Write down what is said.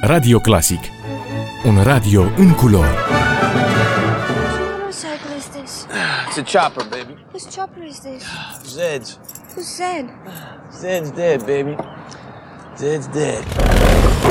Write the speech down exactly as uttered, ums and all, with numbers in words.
Radio Clasic. Un radio în culori. What motorcycle is this? It's a chopper, baby. Whose chopper is this? Zed's. Who's Zed? Zed's dead, baby. Zed's dead.